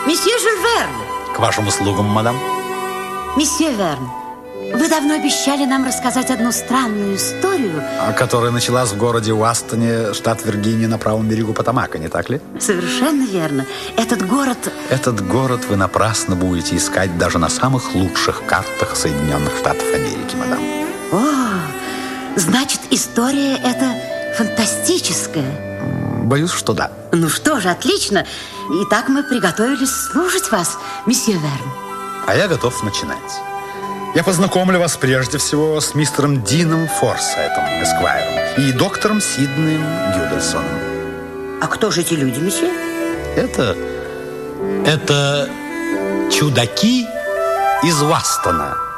Месье Жюль Верн. К вашим услугам, мадам. Месье Верн, вы давно обещали нам рассказать одну странную историю, Которая началась в городе Уастоне, штат Виргиния, на правом берегу Потамака, не так ли? Совершенно верно. Этот город вы напрасно будете искать даже на самых лучших картах Соединенных Штатов Америки, мадам. О, значит, история эта фантастическая. Боюсь, что да. Ну что же, отлично. Итак, мы приготовились слушать вас, месье Верн. А я готов начинать. Я познакомлю вас прежде всего с мистером Дином Форсайтом, эсквайром, и доктором Сиднеем Гюдельсоном. А кто же эти люди, месье? Это чудаки из Уастона.